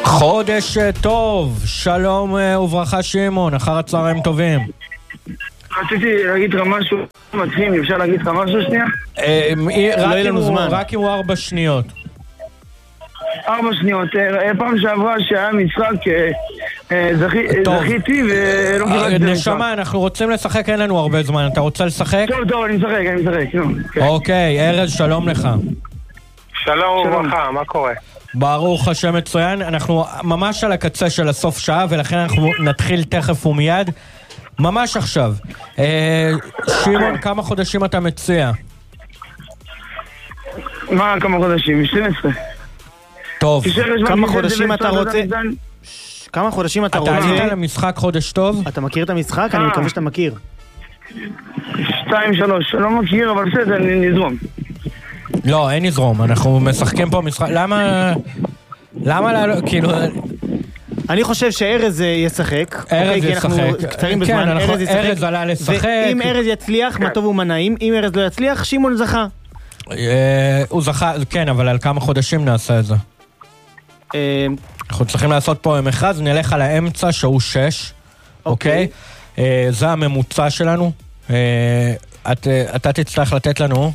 חודש טוב, שלום וברכה שמעון, אחר הצהריים טובים. רציתי להגיד לך משהו, מתחילים, אפשר להגיד לך משהו שנייה? רק אם הוא 4 שניות. 4 שניות, פעם שעברה שהיה משחק, זכיתי ולא קיבלתי משחק. נשמה, אנחנו רוצים לשחק, אין לנו הרבה זמן, אתה רוצה לשחק? טוב, אני משחק. אוקיי, ארז, שלום לך. שלום וברכה, מה קורה? ברוך השם מצוין, אנחנו ממש על הקצה של הסוף שעה, ולכן אנחנו נתחיל תכף ומיד, ממש עכשיו. שמעון, כמה חודשים אתה מציע? מה כמה חודשים? 12. טוב. כמה חודשים אתה רוצה? כמה חודשים אתה רוצה? אתה עלית למשחק חודש טוב? אתה מכיר את המשחק? אני מקווה שאתה מכיר. 2-3, לא מכיר, אבל בסדר, נזרום. לא, אין נזרום, אנחנו משחקים פה משחק, למה כאילו... אני חושב שארז ישחק. ארז ישחק. קצרים בזמן, ארז ישחק. ארז עלה לשחק. ואם ארז יצליח, מה טוב ומה נעים. אם ארז לא יצליח, שמעון זכה. הוא זכה, כן, אבל על כמה חודשים נעשה את זה? אנחנו צריכים לעשות פה מכרז, נלך על האמצע שהוא 6. אוקיי? זה הממוצע שלנו. אתה תצטרך לתת לנו...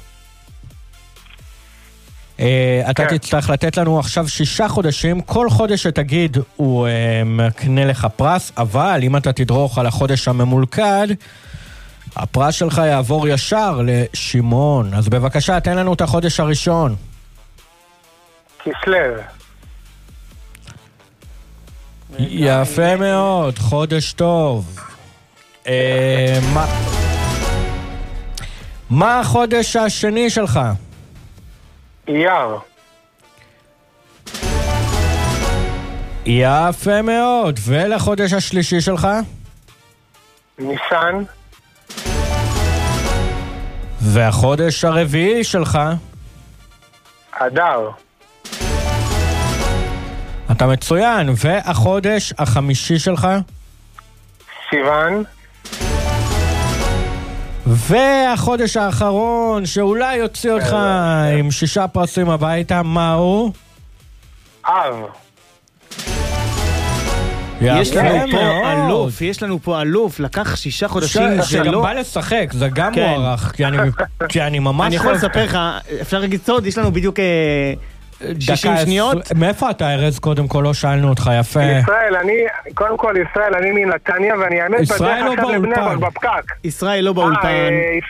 אתה תצטרך לתת לנו עכשיו 6 חודשים, כל חודש שתגיד הוא מקנה לך פרס, אבל אם אתה תדרוך על החודש הממולכד, הפרס שלך יעבור ישר לשמעון. אז בבקשה, תן לנו את החודש הראשון. כסלו. יפה מאוד, חודש טוב. מה החודש השני שלך? אייר. יפה מאוד. ולחודש השלישי שלך? ניסן. והחודש הרביעי שלך? אדר. אתה מצוין. והחודש החמישי שלך? סיוון. והחודש האחרון שאולי יוציא אותך עם 6 פרסים הביתה, מה הוא? אב. יש לנו פה אלוף, לקח 6 חודשים זה גם בא לשחק, זה גם מוערך, כי אני ממש... אני יכול לספר לך, אפשר להגיד סוד, יש לנו בדיוק 60 שניות. מאיפה אתה ארז? קודם כל לא שאלנו אותך, יפה. ישראל, אני מנתניה, ואני האמת בדרך עכשיו לבני ברק בפקק. ישראל לא באולפן.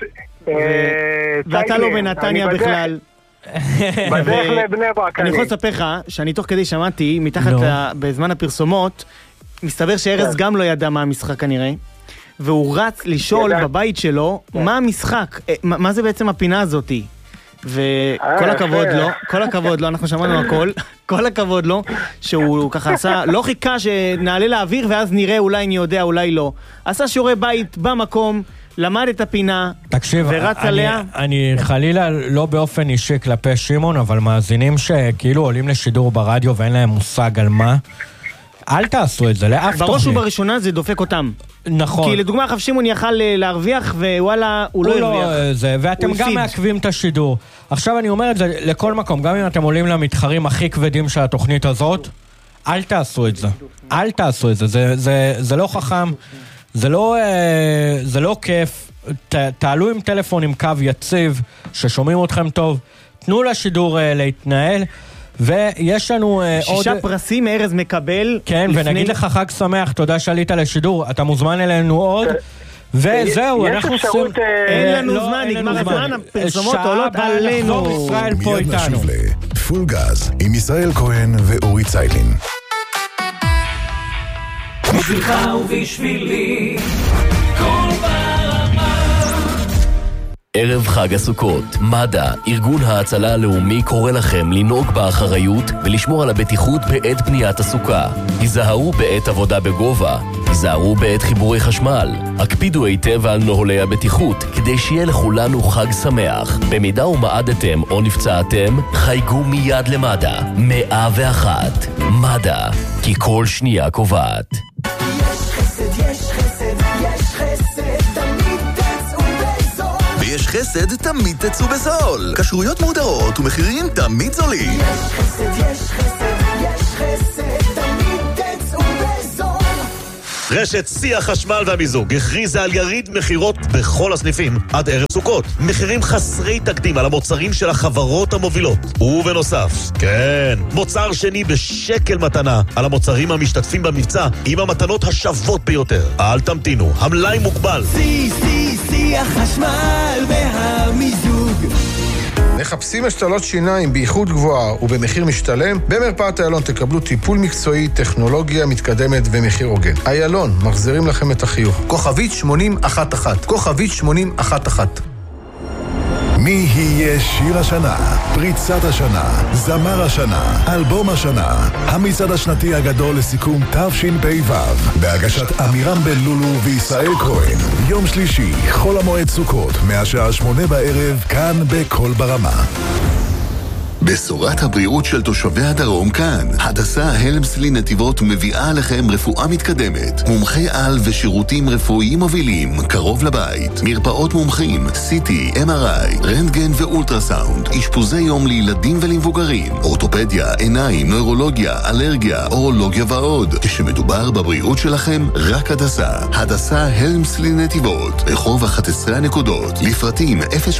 ואתה לא בנתניה בכלל. בדרך לבני ברק. אני יכול לספר לך שאני תוך כדי שמעתי, מתחת בזמן הפרסומות, מסתבר שארז גם לא ידע מה המשחק כנראה, והוא רץ לשאול בבית שלו מה המשחק, מה זה בעצם הפינה הזאתי. וכל הכבוד לו, כל הכבוד לו, אנחנו שמענו הכל, כל הכבוד לו, שהוא ככה עשה, לא חיכה שנעלה לאוויר ואז נראה אולי אני יודע, אולי לא. עשה שיעורי בית במקום, למד את הפינה, תקשיב, ורץ עליה. אני חלילה לא באופן אישי כלפי שמעון, אבל מאזינים שכאילו עולים לשידור ברדיו ואין להם מושג על מה, אל תעשו את זה, לאף תוכנית. בראש ובראשונה זה דופק אותם. נכון. כי לדוגמה, עכשיו שמעון יכל להרוויח, ווואלה, הוא לא הרוויח. ואתם גם מעכבים את השידור. עכשיו אני אומר את זה לכל מקום, גם אם אתם עולים למתחרים הכי כבדים של התוכנית הזאת, אל תעשו את זה. אל תעשו את זה. זה לא חכם, זה לא כיף. תעלו עם טלפון עם קו יציב, ששומעים אתכם טוב, תנו לשידור להתנהל. ויש לנו 6 פרסים ארז מקבל. כן, ונגיד לך חג שמח, תודה שעלית לשידור, אתה מוזמן אלינו עוד. וזהו, אנחנו עושים... אין לנו זמן, נגמר הזמן, הפרסומות עולות עלינו. ישראל פה איתנו. פול גז עם ישראל כהן ואורי ציילין. בשבילך ובשבילי כל ערב חג הסוכות, מד"א, ארגון ההצלה הלאומי קורא לכם לנהוג באחריות ולשמור על הבטיחות בעת בניית הסוכה. היזהרו בעת עבודה בגובה, היזהרו בעת חיבורי חשמל. הקפידו היטב על נוהלי הבטיחות כדי שיהיה לכולנו חג שמח. במידה ומעדתם או נפצעתם, חייגו מיד למד"א. 101. מד"א, כי כל שנייה קובעת. יש חסד, יש חסד, יש חסד, תמיד תצאו בזול. ויש חסד, תמיד תצאו בזול. כשרויות מודרות ומחירים תמיד זולים. יש חסד, יש חסד, יש חסד, תמיד רשת שיא החשמל והמיזוג הכריזה על יריד מחירות בכל הסניפים עד ערב סוכות. מחירים חסרי תקדים על המוצרים של החברות המובילות. ובנוסף, כן, מוצר שני בשקל מתנה על המוצרים המשתתפים במבצע עם המתנות השוות ביותר. אל תמתינו, המלאי מוגבל. שיא החשמל והמיזוג. מחפשים השתלות שיניים באיכות גבוהה ובמחיר משתלם? במרפאת איילון תקבלו טיפול מקצועי, טכנולוגיה מתקדמת ומחיר הוגן. איילון, מחזירים לכם את החיוך. כוכבית 8011. כוכבית 8011. מי יהיה שיר השנה, פריצת השנה, זמר השנה, אלבום השנה, המצעד השנתי הגדול לסיכום תשפ"ו, בהגשת אמירם בן לולו וישראל כהן, יום שלישי, חול המועד סוכות, מהשעה 8 בערב, כאן בכל ברמה. בשורת הבריאות של תושבי הדרום כאן. הדסה הלמסלי נתיבות מביאה לכם רפואה מתקדמת, מומחי על ושירותים רפואיים מובילים קרוב לבית, מרפאות מומחים, CT, MRI, רנטגן ואולטרסאונד, אשפוזי יום לילדים ולמבוגרים, אורתופדיה, עיניים, נוירולוגיה, אלרגיה, אורולוגיה ועוד. כשמדובר בבריאות שלכם, רק הדסה. הדסה הלמסלי נתיבות, רחוב 11 הנקודות, לפרטים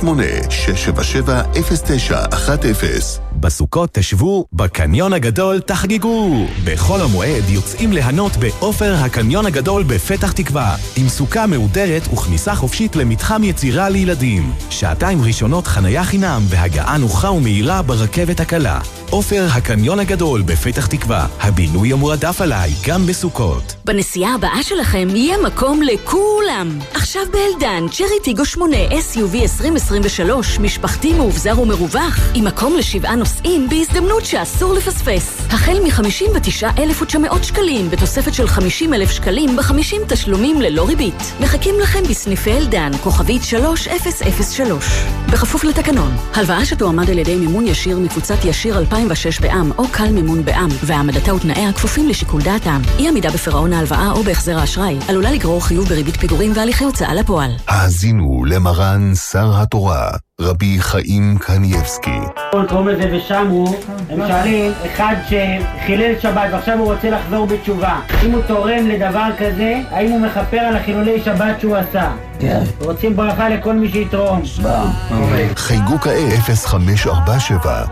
08-677-0910. בסוכות תשבו, בקניון הגדול תחגגו. בכל המועד יוצאים ליהנות באופר הקניון הגדול בפתח תקווה, עם סוכה מהודרת וכניסה חופשית למתחם יצירה לילדים. שעתיים ראשונות חנייה חינם והגעה נוחה ומהירה ברכבת הקלה. אופר הקניון הגדול בפתח תקווה, הבינוי המועדף עליי גם בסוכות. בנסיעה הבאה שלכם יהיה מקום לכולם. עכשיו באלדן, צ'רי טיגו 8 SUV 2023, משפחתי מאובזר ומרווח, עם מקום ל7 נוסעים בהזדמנות שאסור לפספס. החל מ-59,900 שקלים, בתוספת של 50,000 שקלים ב50 תשלומים ללא ריבית. מחכים לכם בסניפי אלדן, כוכבית 3003. בכפוף לתקנון. הלוואה שתועמד על ידי מימון ישיר מקבוצת ישיר 2006 בעם, או קל מימון בעם, והעמדתה ותנאיה כפופים לשיקול דעתם. אי עמידה בפירעון ההלוואה או בהחזר האשראי עלולה לגרור חיוב בריבית פיגורים והליכי הוצאה לפועל. האזינו למרן שר התורה, רבי חיים קניאבסקי. קוראים לזה ושמרו, הם שואלים, אחד שחילל שבת ועכשיו הוא רוצה לחזור בתשובה, אם הוא תורם לדבר כזה, האם הוא מכפר על החילולי שבת שהוא עשה? כן. רוצים ברכה לכל מי שיתרום. חייגו כעת 0547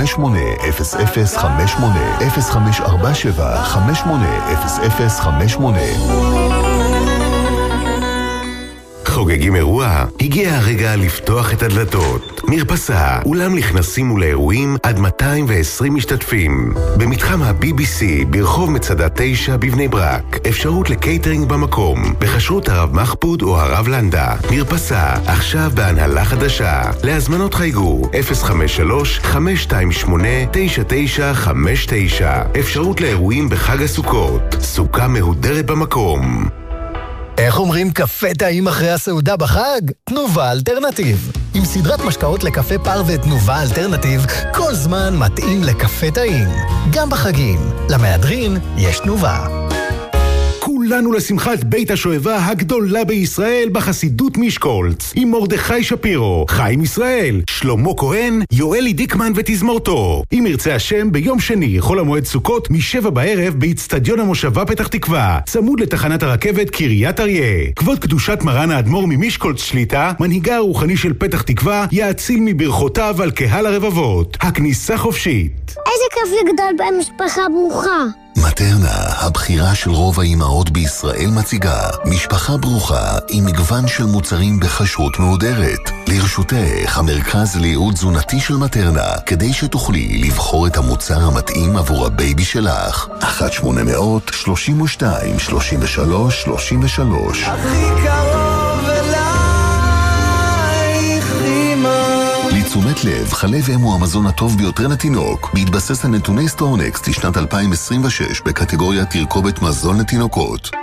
580058 0547 580058. חוגגים אירוע? הגיע הרגע לפתוח את הדלתות. מרפסה, אולם לכנסים ולאירועים עד 220 משתתפים. במתחם ה-BBC ברחוב מצדה 9 בבני ברק. אפשרות לקייטרינג במקום, בחשרות הרב מחפוד או הרב לנדה. מרפסה, עכשיו בהנהלה חדשה. להזמנות חייגו 053-528-9959. אפשרות לאירועים בחג הסוכות. סוכה מהודרת במקום. איך אומרים קפה טעים אחרי הסעודה בחג? תנובה אלטרנטיב. עם סדרת משקאות לקפה פר ותנובה אלטרנטיב, כל זמן מתאים לקפה טעים. גם בחגים. למהדרין יש תנובה. כולנו לשמחת בית השואבה הגדולה בישראל בחסידות משקולץ, עם מרדכי שפירו, חיים ישראל, שלמה כהן, יואלי דיקמן ותזמורתו. אם ירצה השם, ביום שני, חול המועד סוכות, מ7 בערב, באצטדיון המושבה פתח תקווה, צמוד לתחנת הרכבת קריית אריה. כבוד קדושת מרן האדמו"ר ממשקולץ שליטה, מנהיגה הרוחני של פתח תקווה, יאציל מברכותיו על קהל הרבבות. הכניסה חופשית. איזה כיף לגדול במשפחה ברוכה. מטרנה, הבחירה של רוב האימהות בישראל, מציגה משפחה ברוכה עם מגוון של מוצרים בחשרות מהודרת. לרשותך המרכז לייעוד תזונתי של מטרנה, כדי שתוכלי לבחור את המוצר המתאים עבור הבייבי שלך. 1-800-32-33-33. הכי קרוב אלייך אמא. לתשומת לב, חלב אם הוא המזון הטוב ביותר לתינוק, בהתבסס על נתוני סטורנקסט לשנת 2026 בקטגוריית תרכובת מזון לתינוקות.